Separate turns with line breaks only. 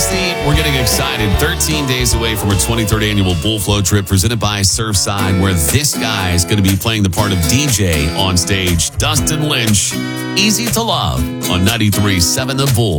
Casey, we're getting excited. 13 days away from our 23rd annual Bull Flow trip presented by Surfside, where this guy is going to be playing the part of DJ on stage. Dustin Lynch, Easy to Love on 93.7 The Bull.